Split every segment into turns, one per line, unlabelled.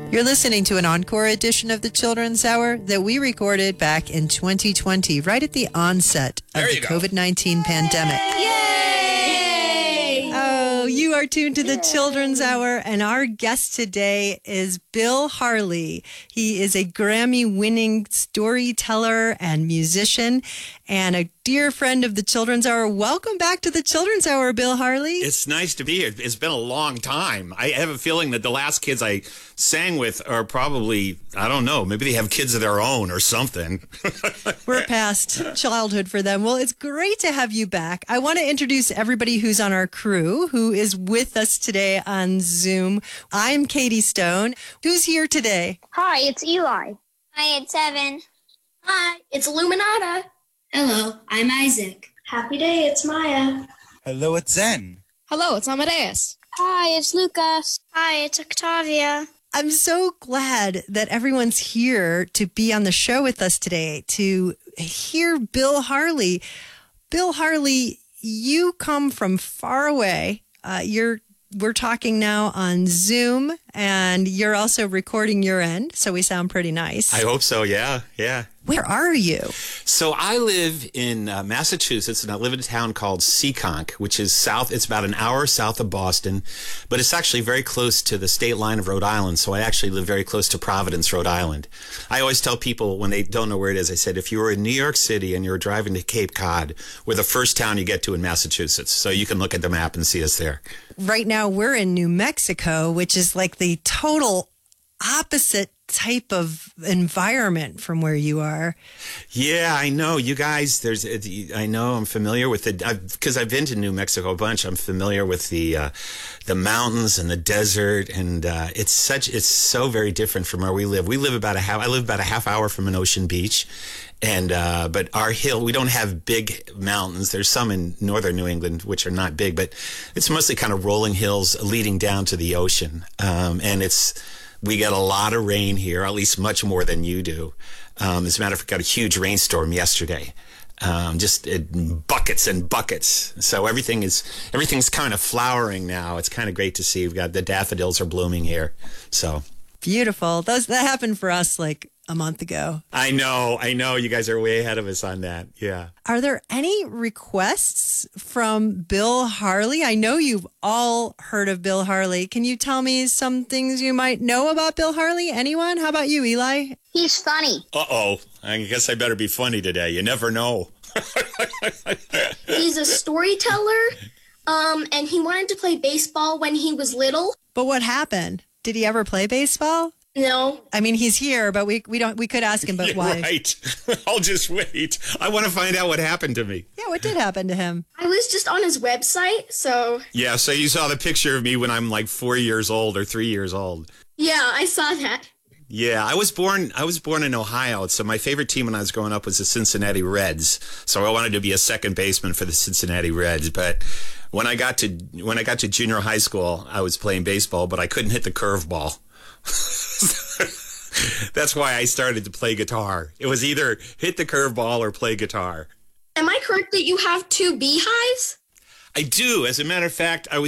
You're listening to an encore edition of the Children's Hour that we recorded back in 2020, right at the onset of the COVID-19 pandemic.
Yay!
Oh, you are tuned to the Children's Hour, and our guest today is Bill Harley. He is a Grammy-winning storyteller and musician, and a dear friend of the Children's Hour. Welcome back to the Children's Hour, Bill Harley.
It's nice to be here. It's been a long time. I have a feeling that the last kids I sang with are probably, I don't know, maybe they have kids of their own or something.
We're past childhood for them. Well, it's great to have you back. I want to introduce everybody who's on our crew, who is with us today on Zoom. I'm Katie Stone. Who's here today?
Hi, it's Eli. Hi, it's Evan.
Hi, it's Illuminata.
Hello, I'm Isaac.
Happy day, it's Maya.
Hello, it's Zen.
Hello, it's Amadeus.
Hi, it's Lucas. Hi, it's Octavia.
I'm so glad that everyone's here to be on the show with us today to hear Bill Harley. Bill Harley, you come from far away. We're talking now on Zoom, and you're also recording your end, so we sound pretty nice.
I hope so, yeah.
Where are you?
So I live in Massachusetts, and I live in a town called Seekonk, which is south. It's about an hour south of Boston, but it's actually very close to the state line of Rhode Island, so I actually live very close to Providence, Rhode Island. I always tell people when they don't know where it is, I said, if you were in New York City and you were driving to Cape Cod, we're the first town you get to in Massachusetts, so you can look at the map and see us there.
Right now, we're in New Mexico, which is like the total opposite type of environment from where you are.
Yeah, I know. You guys, I know I'm familiar with it because I've been to New Mexico a bunch. I'm familiar with the mountains and the desert, and it's so very different from where we live. I live about a half hour from an ocean beach. And, but our hill, we don't have big mountains. There's some in northern New England, which are not big, but it's mostly kind of rolling hills leading down to the ocean. And we get a lot of rain here, at least much more than you do. As a matter of fact, we got a huge rainstorm yesterday. Just buckets and buckets. So everything's kind of flowering now. It's kind of great to see. We've got the daffodils are blooming here. So
beautiful. That happened for us like a month ago.
I know. You guys are way ahead of us on that. Yeah.
Are there any requests from Bill Harley? I know you've all heard of Bill Harley. Can you tell me some things you might know about Bill Harley? Anyone? How about you, Eli?
He's funny.
Uh-oh. I guess I better be funny today. You never know.
He's a storyteller, and he wanted to play baseball when he was little.
But what happened? Did he ever play baseball?
No.
I mean, he's here, but we could ask him, but why?
Right. I'll just wait. I want to find out what happened to me.
Yeah, what did happen to him?
I was just on his website, so...
Yeah, so you saw the picture of me when I'm like 4 years old or 3 years old.
Yeah, I saw that.
Yeah, I was born in Ohio, so my favorite team when I was growing up was the Cincinnati Reds. So I wanted to be a second baseman for the Cincinnati Reds, but when I got to junior high school, I was playing baseball, but I couldn't hit the curveball. That's why I started to play guitar. It was either hit the curveball or play guitar.
Am I correct that you have 2 beehives?
I do. As a matter of fact, I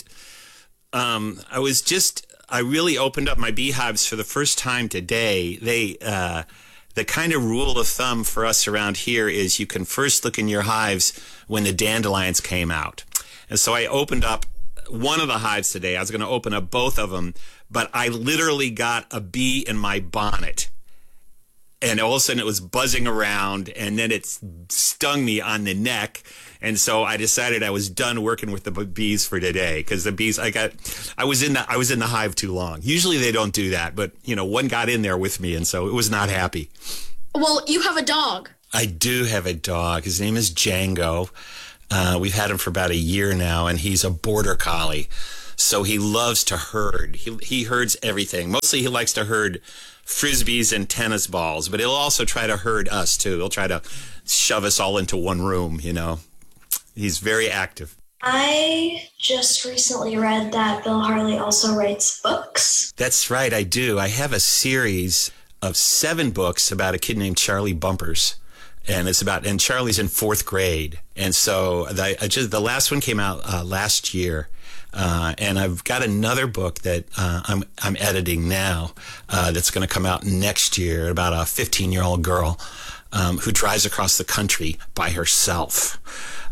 really opened up my beehives for the first time today. The kind of rule of thumb for us around here is you can first look in your hives when the dandelions came out. And so I opened up one of the hives today. I was going to open up both of them, but I literally got a bee in my bonnet. And all of a sudden it was buzzing around, and then it stung me on the neck. And so I decided I was done working with the bees for today, because the bees I was in the hive too long. Usually they don't do that, but one got in there with me, and so it was not happy.
Well, you have a dog.
I do have a dog. His name is Django. We've had him for about a year now, and he's a border collie. So he loves to herd. He herds everything. Mostly he likes to herd Frisbees and tennis balls, but he'll also try to herd us too. He'll try to shove us all into one room, He's very active.
I just recently read that Bill Harley also writes books.
That's right, I do. I have a series of 7 books about a kid named Charlie Bumpers. And Charlie's in 4th grade. And so the last one came out last year. And I've got another book that I'm editing now that's going to come out next year about a 15-year-old girl who drives across the country by herself.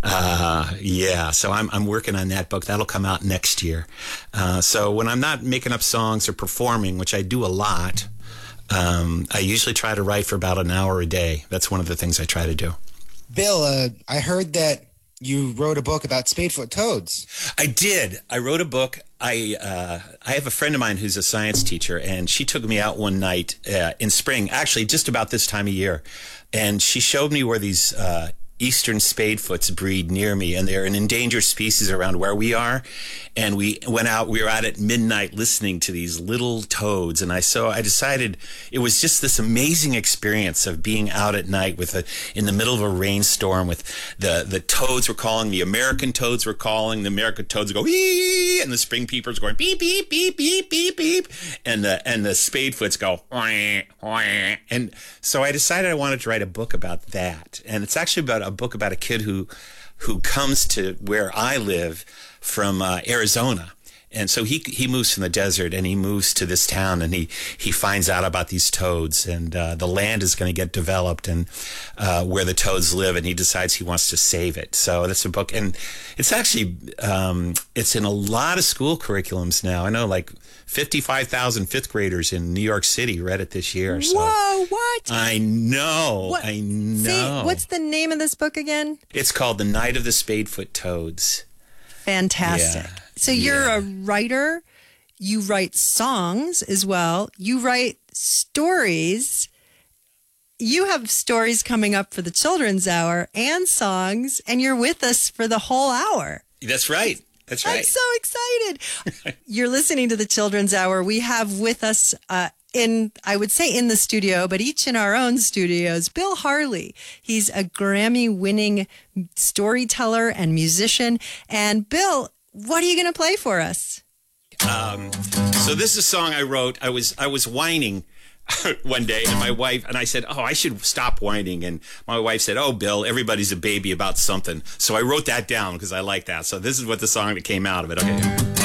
So I'm working on that book. That'll come out next year. So when I'm not making up songs or performing, which I do a lot, I usually try to write for about an hour a day. That's one of the things I try to do.
Bill, I heard that you wrote a book about spadefoot toads.
I did. I wrote a book. I have a friend of mine who's a science teacher, and she took me out one night in spring, actually just about this time of year, and she showed me where these eastern spadefoots breed near me, and they're an endangered species around where we are. And we went out, we were out at midnight listening to these little toads. And I decided it was just this amazing experience of being out at night in the middle of a rainstorm with the toads were calling, the American toads were calling, the American toads go, ee, and the spring peepers going, beep, beep, beep, beep, beep, beep. And the spadefoots go, wah, wah. And so I decided I wanted to write a book about that. And it's actually about a book about a kid who comes to where I live from Arizona. And so he moves from the desert and he moves to this town, and he finds out about these toads, and the land is going to get developed, and where the toads live, and he decides he wants to save it. So that's a book, and it's actually it's in a lot of school curriculums now. I know like 55,000 fifth graders in New York City read it this year. So.
Whoa, what?
I know. What? I know.
See, what's the name of this book again?
It's called The Night of the Spadefoot Toads.
Fantastic. Yeah. So you're a writer. You write songs as well. You write stories. You have stories coming up for the Children's Hour and songs, and you're with us for the whole hour.
That's right. That's right.
I'm so excited. You're listening to the Children's Hour. We have with us I would say in the studio, but each in our own studios, Bill Harley. He's a Grammy-winning storyteller and musician. And Bill, what are you going to play for us?
So this is a song I wrote. I was whining one day, and my wife and I said, "Oh, I should stop whining." And my wife said, "Oh, Bill, everybody's a baby about something." So I wrote that down because I like that. So this is what the song that came out of it. Okay.